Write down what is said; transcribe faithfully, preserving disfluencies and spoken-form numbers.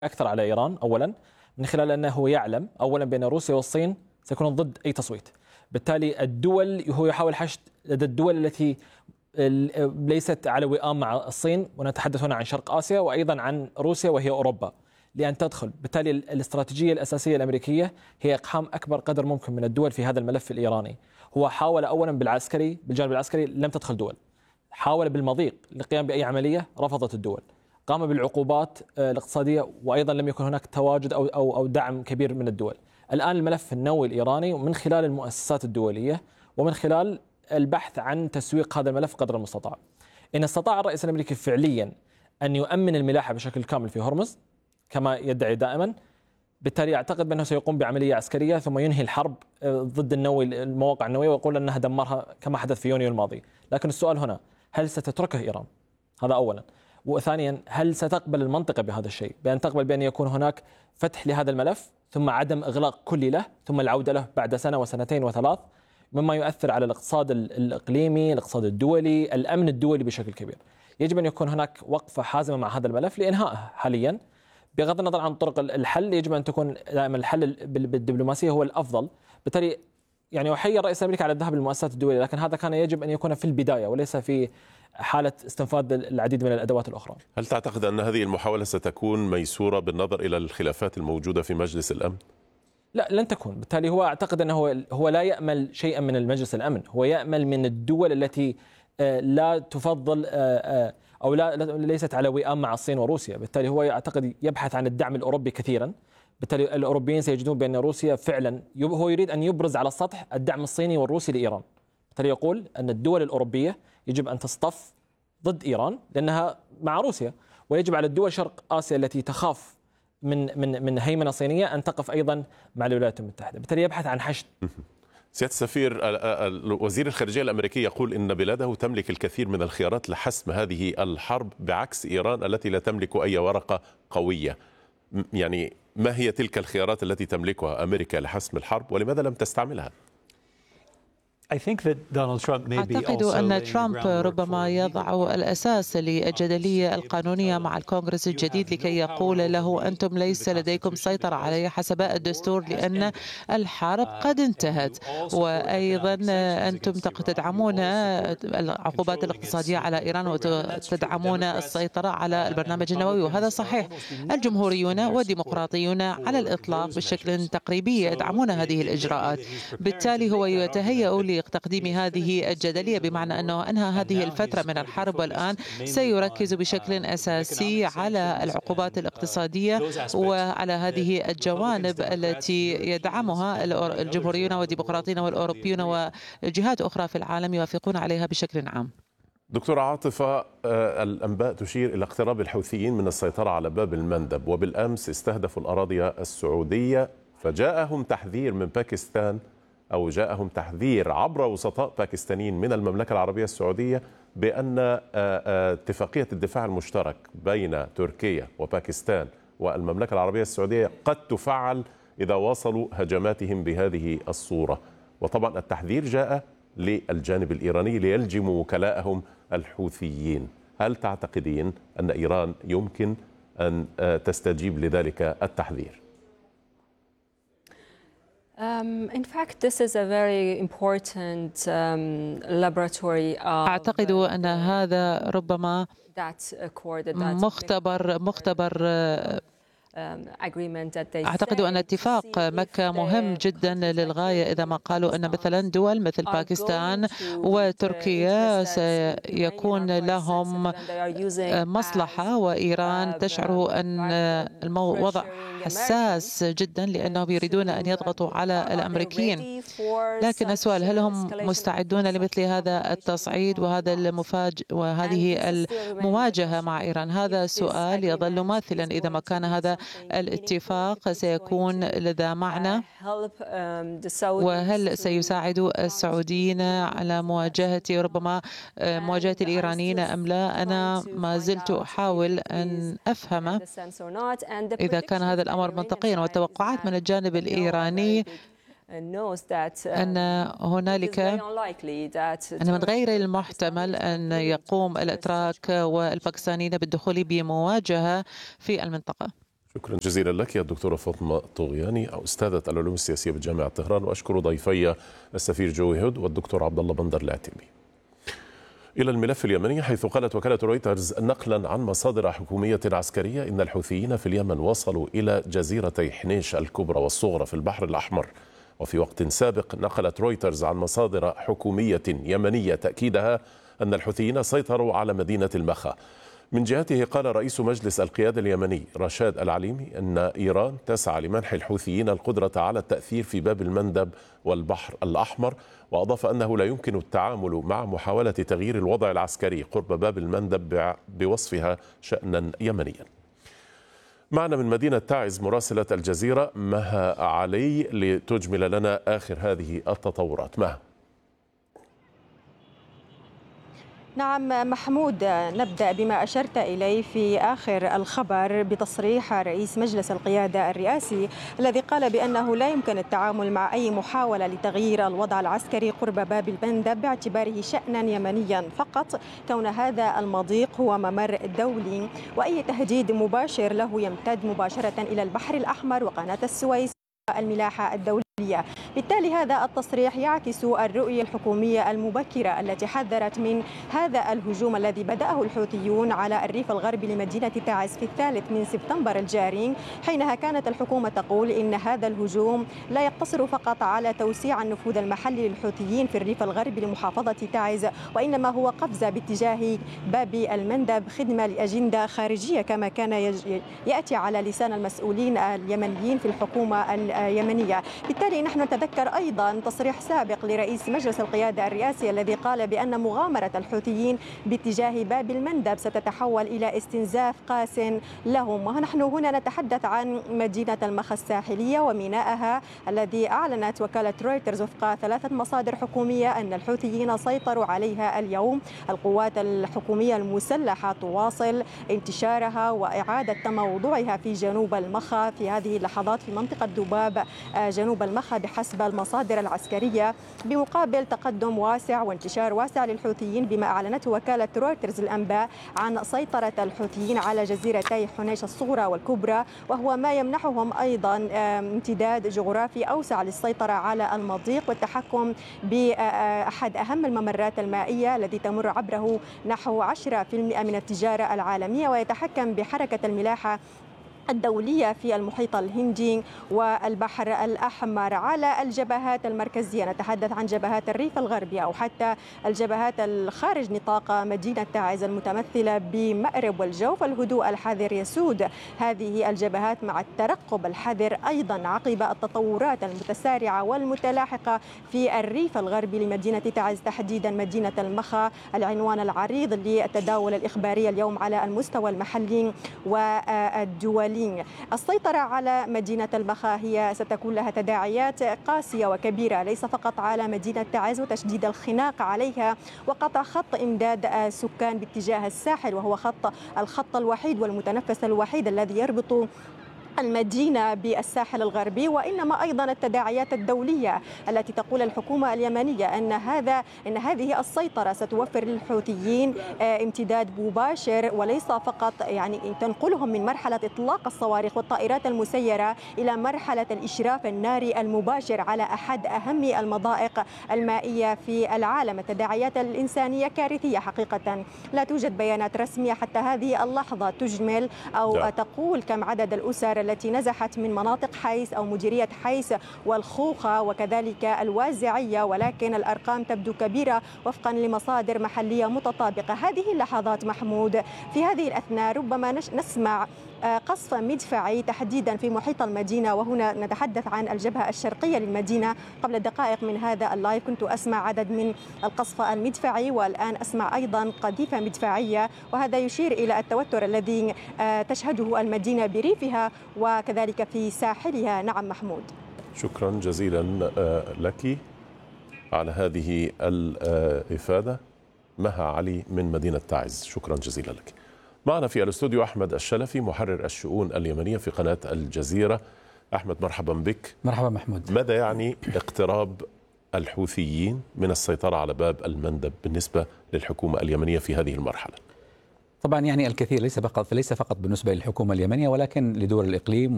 أكثر على إيران أولا، من خلال أنه يعلم أولا بأن روسيا والصين سيكونون ضد أي تصويت. بالتالي الدول هو يحاول حشد لدى الدول التي ليست على وئام مع الصين، ونتحدث هنا عن شرق آسيا وأيضا عن روسيا وهي أوروبا، لأن تدخل. بالتالي الاستراتيجية الأساسية الأمريكية هي إقحام أكبر قدر ممكن من الدول في هذا الملف الإيراني. هو حاول أولا بالعسكري، بالجانب العسكري لم تدخل دول، حاول بالمضيق للقيام بأي عملية، رفضت الدول. قام بالعقوبات الاقتصادية وأيضا لم يكن هناك تواجد أو أو أو دعم كبير من الدول. الآن الملف النووي الإيراني من خلال المؤسسات الدولية ومن خلال البحث عن تسويق هذا الملف قدر المستطاع. إن استطاع الرئيس الأمريكي فعليا أن يؤمن الملاحة بشكل كامل في هرمز كما يدعي دائما، بالتالي أعتقد بأنه سيقوم بعملية عسكرية ثم ينهي الحرب ضد النووي المواقع النووية ويقول أنها دمرها كما حدث في يونيو الماضي. لكن السؤال هنا، هل ستتركه إيران؟ هذا أولا. وثانيا، هل ستقبل المنطقة بهذا الشيء، بأن تقبل بأن يكون هناك فتح لهذا الملف ثم عدم إغلاق كلي له ثم العودة له بعد سنة وسنتين وثلاث، مما يؤثر على الاقتصاد الإقليمي، الاقتصاد الدولي، الأمن الدولي بشكل كبير. يجب أن يكون هناك وقفة حازمة مع هذا الملف لإنهائه حاليا. بغض النظر عن طرق الحل، يجب أن تكون دائما الحل بالدبلوماسية هو الأفضل. بالتالي يعني أحيي الرئيس الأمريكي على الذهاب للمؤسسات الدولية، لكن هذا كان يجب أن يكون في البداية وليس في حالة استنفاذ العديد من الأدوات الأخرى. هل تعتقد أن هذه المحاولة ستكون ميسورة بالنظر إلى الخلافات الموجودة في مجلس الأمن؟ لا، لن تكون. بالتالي هو أعتقد أنه هو لا يأمل شيئا من المجلس الأمن، هو يأمل من الدول التي لا تفضل أو لا ليست على وئام مع الصين وروسيا. بالتالي هو يعتقد يبحث عن الدعم الأوروبي كثيرا. بالتالي الأوروبيين سيجدون بأن روسيا فعلا هو يريد أن يبرز على السطح الدعم الصيني والروسي لإيران. بالتالي يقول أن الدول الأوروبية يجب أن تصطف ضد إيران لأنها مع روسيا، ويجب على الدول شرق آسيا التي تخاف من من من هيمنة صينية أن تقف أيضا مع الولايات المتحدة. بالتالي يبحث عن حشد. سيادة السفير، وزير الخارجية الأمريكي يقول إن بلاده تملك الكثير من الخيارات لحسم هذه الحرب بعكس إيران التي لا تملك أي ورقة قوية. يعني ما هي تلك الخيارات التي تملكها أمريكا لحسم الحرب ولماذا لم تستعملها؟ أعتقد أن ترامب ربما يضع الأساس للجدلية القانونية مع الكونغرس الجديد لكي يقول له أنتم ليس لديكم سيطرة علي حسب الدستور لأن الحرب قد انتهت، وأيضا أنتم تدعمون العقوبات الاقتصادية على إيران وتدعمون السيطرة على البرنامج النووي، وهذا صحيح. الجمهوريون والديمقراطيون على الإطلاق بشكل تقريبي يدعمون هذه الإجراءات. بالتالي هو يتهيأ تقديم هذه الجدلية بمعنى أنه أنهى هذه الفترة من الحرب، والآن سيركز بشكل أساسي على العقوبات الاقتصادية وعلى هذه الجوانب التي يدعمها الجمهوريون والديمقراطيون والأوروبيون وجهات أخرى في العالم يوافقون عليها بشكل عام. دكتورة عاطفة، الأنباء تشير إلى اقتراب الحوثيين من السيطرة على باب المندب، وبالأمس استهدفوا الأراضي السعودية، فجاءهم تحذير من باكستان أو جاءهم تحذير عبر وسطاء باكستانيين من المملكة العربية السعودية بأن اتفاقية الدفاع المشترك بين تركيا وباكستان والمملكة العربية السعودية قد تفعل إذا واصلوا هجماتهم بهذه الصورة. وطبعا التحذير جاء للجانب الإيراني ليلجم وكلاءهم الحوثيين. هل تعتقدين أن إيران يمكن أن تستجيب لذلك التحذير؟ Um, in fact, this is a very important um, laboratory of أعتقد أن هذا ربما مختبر مختبر أعتقد أن اتفاق مكة مهم جدا للغاية إذا ما قالوا أن مثلا دول مثل باكستان وتركيا سيكون لهم مصلحة وإيران تشعر أن الوضع حساس جدا لأنهم يريدون أن يضغطوا على الأمريكيين. لكن السؤال، هل هم مستعدون لمثل هذا التصعيد وهذا المفاج وهذه المواجهة مع إيران؟ هذا سؤال يظل ماثلا إذا ما كان هذا الاتفاق سيكون لذا معنى، وهل سيساعد السعوديين على مواجهة ربما مواجهة الإيرانيين أم لا؟ أنا ما زلت أحاول أن أفهم إذا كان هذا الأمر منطقيا. والتوقعات من الجانب الإيراني أن هنالك أن من غير المحتمل أن يقوم الأتراك والباكستانيين بالدخول بمواجهة في المنطقة. شكرا جزيلا لك يا دكتورة فاطمة طغياني، أو أستاذة العلوم السياسية بجامعة طهران، وأشكر ضيفي السفير جوي هود والدكتور عبد الله بندر العتيبي. إلى الملف اليمني، حيث قالت وكالة رويترز نقلا عن مصادر حكومية عسكرية إن الحوثيين في اليمن وصلوا إلى جزيرتي حنيش الكبرى والصغرى في البحر الأحمر. وفي وقت سابق نقلت رويترز عن مصادر حكومية يمنية تأكيدها أن الحوثيين سيطروا على مدينة المخا. من جهته قال رئيس مجلس القيادة اليمني رشاد العليمي أن إيران تسعى لمنح الحوثيين القدرة على التأثير في باب المندب والبحر الأحمر، وأضاف أنه لا يمكن التعامل مع محاولة تغيير الوضع العسكري قرب باب المندب بوصفها شأنا يمنيا. معنا من مدينة تعز مراسلة الجزيرة مها علي لتجمل لنا آخر هذه التطورات. مها. نعم محمود، نبدأ بما أشرت إليه في آخر الخبر بتصريح رئيس مجلس القيادة الرئاسي الذي قال بأنه لا يمكن التعامل مع أي محاولة لتغيير الوضع العسكري قرب باب المندب باعتباره شأنا يمنيا فقط، كون هذا المضيق هو ممر دولي وأي تهديد مباشر له يمتد مباشرة إلى البحر الأحمر وقناة السويس والملاحة الدولية. بالتالي هذا التصريح يعكس الرؤية الحكومية المبكرة التي حذرت من هذا الهجوم الذي بدأه الحوثيون على الريف الغربي لمدينة تعز في الثالث من سبتمبر الجاري، حينها كانت الحكومة تقول إن هذا الهجوم لا يقتصر فقط على توسيع النفوذ المحلي للحوثيين في الريف الغربي لمحافظة تعز، وإنما هو قفزة باتجاه باب المندب خدمة لأجندة خارجية كما كان يأتي على لسان المسؤولين اليمنيين في الحكومة اليمنية. بالتالي نحن نتذكر أيضا تصريح سابق لرئيس مجلس القيادة الرئاسي الذي قال بأن مغامرة الحوثيين باتجاه باب المندب ستتحول إلى استنزاف قاس لهم. ونحن هنا نتحدث عن مدينة المخا الساحلية ومينائها الذي أعلنت وكالة رويترز وفق ثلاثة مصادر حكومية أن الحوثيين سيطروا عليها اليوم. القوات الحكومية المسلحة تواصل انتشارها وإعادة تموضعها في جنوب المخا في هذه اللحظات في منطقة ذباب جنوب المخا بحسب المصادر العسكرية، بمقابل تقدم واسع وانتشار واسع للحوثيين بما أعلنته وكالة رويترز الأنباء عن سيطرة الحوثيين على جزيرتي حنيش الصغرى والكبرى، وهو ما يمنحهم أيضا امتداد جغرافي أوسع للسيطرة على المضيق والتحكم بأحد أهم الممرات المائية الذي تمر عبره نحو عشرة بالمئة من التجارة العالمية، ويتحكم بحركة الملاحة الدولية في المحيط الهندي والبحر الأحمر. على الجبهات المركزية نتحدث عن جبهات الريف الغربي أو حتى الجبهات الخارج نطاق مدينة تعز المتمثلة بمأرب والجوف، الهدوء الحذر يسود هذه الجبهات مع الترقب الحذر أيضا عقب التطورات المتسارعة والمتلاحقة في الريف الغربي لمدينة تعز، تحديدا مدينة المخا العنوان العريض للتداول الإخباري اليوم على المستوى المحلي والدولي. السيطرة على مدينة المخا هي ستكون لها تداعيات قاسية وكبيرة ليس فقط على مدينة تعز وتشديد الخناق عليها وقطع خط إمداد السكان باتجاه الساحل، وهو خط الخط الوحيد والمتنفس الوحيد الذي يربط المدينة بالساحل الغربي، وإنما أيضا التداعيات الدولية التي تقول الحكومة اليمنية أن هذا أن هذه السيطرة ستوفر للحوثيين امتداد مباشر وليس فقط يعني تنقلهم من مرحلة إطلاق الصواريخ والطائرات المسيرة إلى مرحلة الإشراف الناري المباشر على أحد أهم المضائق المائية في العالم. التداعيات الإنسانية كارثية حقيقة، لا توجد بيانات رسمية حتى هذه اللحظة تجمل أو لا. تقول كم عدد الأسر التي نزحت من مناطق حيس أو مديرية حيس والخوخة وكذلك الوازعية، ولكن الأرقام تبدو كبيرة وفقا لمصادر محلية متطابقة. هذه اللحظات محمود في هذه الأثناء ربما نسمع قصف مدفعي تحديدا في محيط المدينة، وهنا نتحدث عن الجبهة الشرقية للمدينة. قبل دقائق من هذا اللايف كنت أسمع عدد من القصف المدفعي والآن أسمع أيضا قذيفة مدفعية، وهذا يشير إلى التوتر الذي تشهده المدينة بريفها وكذلك في ساحلها. نعم محمود، شكرا جزيلا لك على هذه الإفادة مها علي من مدينة تعز، شكرا جزيلا لك. معنا في الاستوديو أحمد الشلفي محرر الشؤون اليمنية في قناة الجزيرة. أحمد مرحبا بك. مرحبا محمود. ماذا يعني اقتراب الحوثيين من السيطرة على باب المندب بالنسبة للحكومة اليمنية في هذه المرحلة؟ طبعا يعني الكثير، ليس فقط ليس فقط بالنسبة للحكومة اليمنية ولكن لدول الإقليم